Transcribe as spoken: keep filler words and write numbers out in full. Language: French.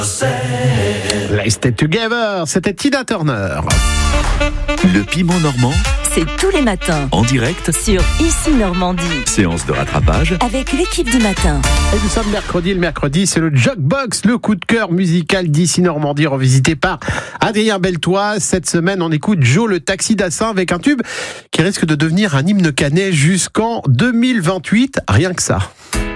Let's Stay Together, c'était Tina Turner. Le piment normand, c'est tous les matins, en direct, sur Ici Normandie, séance de rattrapage, avec l'équipe du matin. Et nous sommes mercredi, le mercredi, c'est le Jukebox, le coup de cœur musical d'Ici Normandie, revisité par Adrien Beltois. Cette semaine, on écoute Joe le Taxi d'Assin avec un tube qui risque de devenir un hymne canet jusqu'en deux mille vingt-huit, rien que ça.